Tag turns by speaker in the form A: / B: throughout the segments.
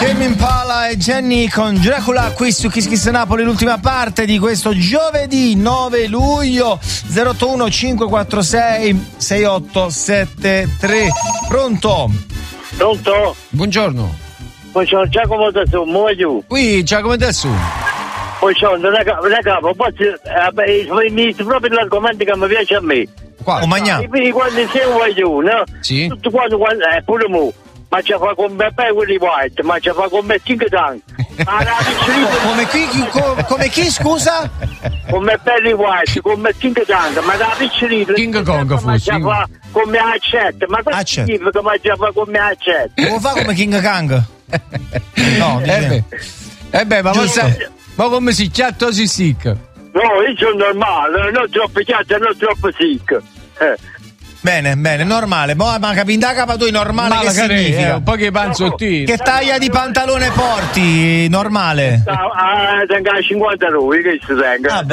A: Tame Impala e Jenny con Dracula qui su Kiss Kiss Napoli, l'ultima parte di questo giovedì 9 luglio. 081 546 6873. Pronto?
B: Pronto?
C: Buongiorno.
B: Buongiorno, Giacomo da Sommo, voglio.
C: Qui Giacomo da Sommo.
B: Buongiorno, ragazzi, poi mi proprio l'argomento che mi piace a me.
C: Qua?
B: E quindi quando insieme voglio, no?
C: Sì.
B: Tutto quando pure mo. Ma ci fa con me quelli white, ma ci fa con me King Kong.
A: Come chi, scusa?
B: Con me belli white, con me King Kong, ma da piccolino.
C: King Kong
B: ma ci fa con me accetta, ma cosa significa ma ci fa con me accetta?
A: Come fa come King Kong? No,
C: ma come si chiama si sick?
B: No, io sono normale, non troppo chiaro, non troppo sick.
A: Bene, normale. Ma capita capa tu normale che significa?
C: Un po' che panzottini.
A: Che taglia di pantalone porti? Normale.
B: Tengo 50 euro, che si tenga.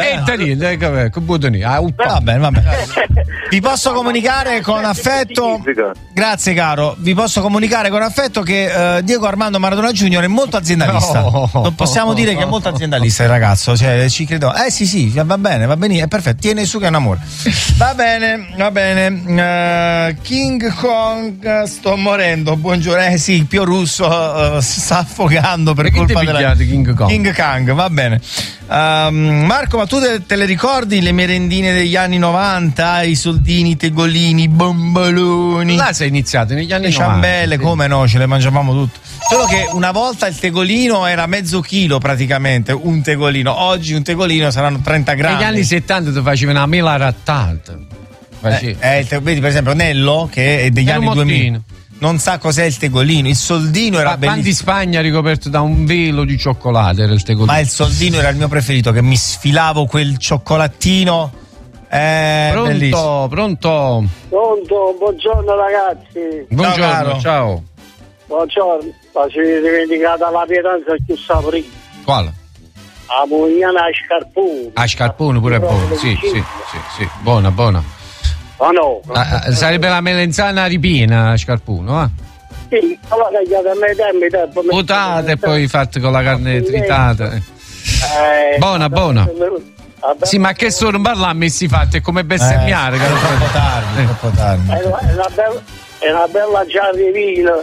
A: Va bene. Vi posso comunicare con affetto. Grazie caro. Vi posso comunicare con affetto che Diego Armando Maradona Junior è molto aziendalista. Non possiamo dire che è molto aziendalista il ragazzo, cioè ci credo. Sì, va bene, è perfetto. Tiene su che è un amore. Va bene. King Kong, sto morendo. Buongiorno. Sì, il Pio Russo sta affogando per colpa della
C: King
A: Kong. Va bene. Marco, ma tu te le ricordi le merendine degli anni 90? I soldini, i tegolini, i bombaloni?
C: Là sei iniziato negli anni 90.
A: Le ciambelle, sì. Come no, ce le mangiavamo tutte. Solo che una volta il tegolino era mezzo chilo praticamente, un tegolino. Oggi un tegolino saranno 30 grammi.
C: Negli anni 70 tu facevi una mela rattata.
A: Vedi per esempio Nello, che è degli anni 2000, non sa cos'è il tegolino. Il soldino era bellissimo.
C: Pan di Spagna ricoperto da un velo di cioccolato era il tegolino.
A: Ma il soldino era il mio preferito, che mi sfilavo quel cioccolatino.
C: Pronto?
B: Pronto, buongiorno ragazzi.
C: Buongiorno, ciao.
B: Buongiorno, ci dimenticata la pietanza più saprì.
C: Quale?
B: A Mugliana a Scarpone.
C: A Scarpone pure è buono, sì. Buona.
B: Oh no.
C: Sarebbe la melenzana ripiena a Scarpone, eh?
B: Sì, allora tagliate a me tempo.
C: Butate e poi fatte con la carne tritata. Buona. Sì, ma che sono non parla a messi fatti, è come bestemmiare.
A: Troppo tardi.
B: È una bella giarrivina.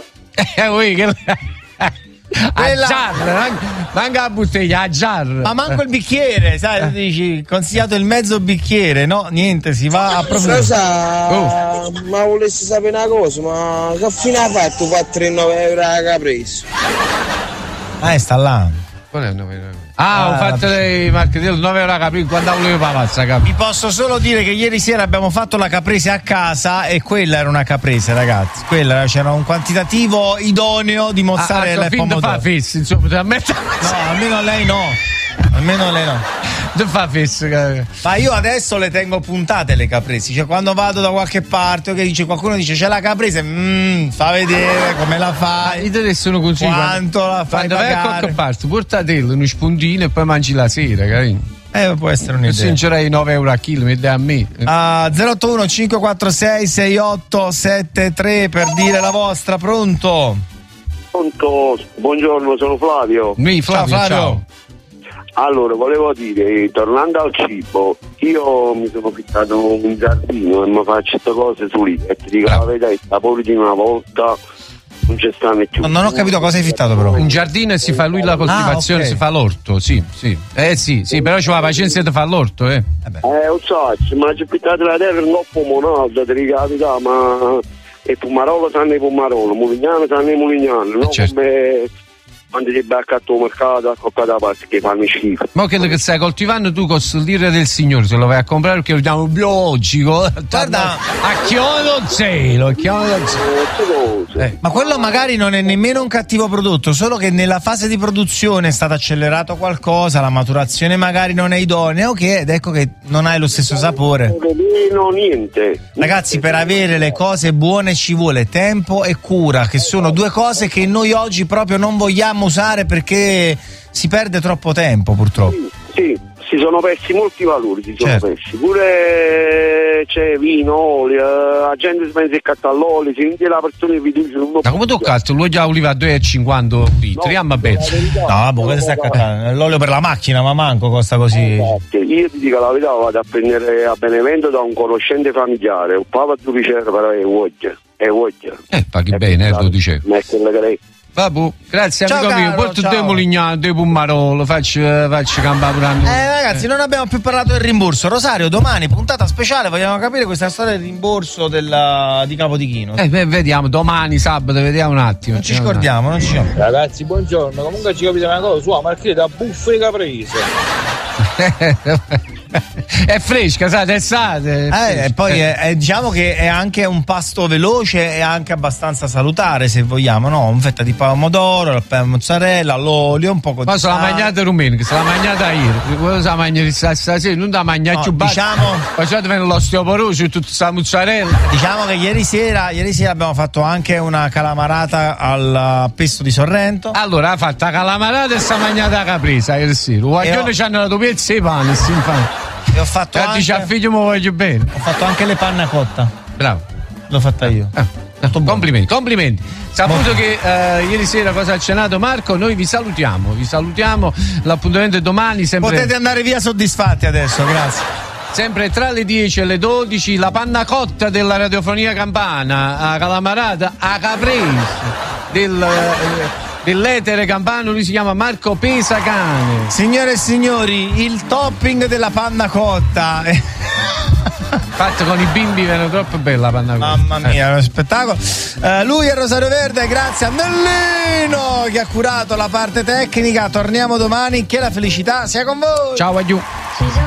C: A giarra, manca la bottiglia, a giarra.
A: Ma manco il bicchiere, sai, dici, consigliato il mezzo bicchiere, no? Niente, si va a approfondire.
D: Ma volessi sapere una cosa, ma che fine ha fatto 4,9 euro che ha preso?
A: Sta là.
C: Qual è il 9 euro? Ho fatto i marchetelli 9 euro a caprese quando volevo la pazza.
A: Vi posso solo dire che ieri sera abbiamo fatto la caprese a casa e quella era una caprese, ragazzi. C'era un quantitativo idoneo di mozzarella e pomodoro.
C: Fa fessi, insomma,
A: No, almeno lei no.
C: Non fa fessi.
A: Ma io adesso le tengo puntate le capresi, cioè quando vado da qualche parte qualcuno dice c'è la caprese, fa vedere come la fai.
C: Io te ne sono consiglio.
A: Quanto la fai
C: quando vai a qualche parte, portatelo uno spuntino e poi mangi la sera, carino.
A: Può essere un'idea.
C: Sinceramente 9 euro a chilo, mi dai a me.
A: 081 546 6873 per dire la vostra. Pronto?
E: Buongiorno, sono Flavio.
A: Flavio.
E: Allora, volevo dire, tornando al cibo, io mi sono fissato un giardino e mi faccio queste cose su lì e ti dico la verità, la politica una volta non c'è stanno più.
A: Non ho capito cosa hai fittato però.
C: Un giardino e si fa lui la coltivazione, si fa l'orto, sì. Sì, però c'ho la pazienza di fare l'orto,
E: lo so, ma c'è fittato la terra un po' monalda, ti dico la verità, ma e Pumarolo sanno i Pumarolo, Mulignano sanno i Mulignano, no?
C: Certo.
E: Come quando ti becca al mercato a coppia da parte che fanno schifo.
C: Ma quello che stai coltivando tu con l'ira del Signore, se lo vai a comprare perché lo chiamo biologico.
A: Guarda,
C: a chiodo zero.
A: Ma quello magari non è nemmeno un cattivo prodotto, solo che nella fase di produzione è stato accelerato qualcosa, la maturazione magari non è idonea, ed ecco che non hai lo stesso sapore.
E: No, niente.
A: Ragazzi, per avere le cose buone ci vuole tempo e cura, che sono due cose che noi oggi proprio non vogliamo usare perché si perde troppo tempo, purtroppo.
E: Sì, si sono persi molti valori, persi. Pure c'è vino, olio, la gente si pensa che catta l'olio, si vende la persona che vi dice non.
C: Ma come tu cazzo? L'ho già oliva a 2,50 litri, amma pezzo.
A: No, cosa stai cattando? L'olio per la macchina, ma manco costa così.
E: Io ti dico la verità, vado a prendere a Benevento da un conoscente familiare, un papa di ricevere però è voglia.
C: Paghi bene, lo dicevo. Vabbè, grazie amico mio, porto due Molignano, due Pummarolo, faccio campare pure.
A: Ragazzi, non abbiamo più parlato del rimborso. Rosario, domani puntata speciale, vogliamo capire questa storia del rimborso di Capodichino.
C: Vediamo, domani sabato, vediamo un attimo.
A: Non ci scordiamo.
F: Ragazzi, buongiorno, comunque ci capite una cosa, sua marchetta buffe caprese.
C: È fresca, sai, d'estate.
A: Poi diciamo che è anche un pasto veloce e anche abbastanza salutare, se vogliamo, no? Un fetta di pomodoro, la mozzarella, l'olio, un po' di.
C: Ma se la mangiata rumena, se la mangiata ieri, cosa la mangiare stasera? Non la mangiare più bassa.
A: Diciamo.
C: Facciate venire l'osteoporosi, tutta questa mozzarella.
A: Diciamo che ieri sera abbiamo fatto anche una calamarata al pesto di Sorrento.
C: Allora ha fatto la calamarata e sta mangiata capresa ieri sera. Guaglione c'hanno la pezza e i pani, si infatti.
A: E ho fatto anche.
C: Dice a figlio mi voglio bene.
A: Ho fatto anche le panna cotta.
C: Bravo.
A: L'ho fatta io.
C: Complimenti. Saputo che ieri sera cosa ha cenato Marco, noi vi salutiamo. L'appuntamento è domani.
A: Potete andare via soddisfatti adesso, grazie.
C: Sempre tra le 10 e le 12 la panna cotta della radiofonia campana, a calamarata, a caprese dell'etere campano, lui si chiama Marco Pesacane.
A: Signore e signori, il topping della panna cotta.
C: Fatto con i bimbi, viene troppo bella la panna cotta.
A: Mamma mia, è uno spettacolo. Lui è Rosario Verde, grazie a Nellino che ha curato la parte tecnica. Torniamo domani, che la felicità sia con voi.
C: Ciao, adieu.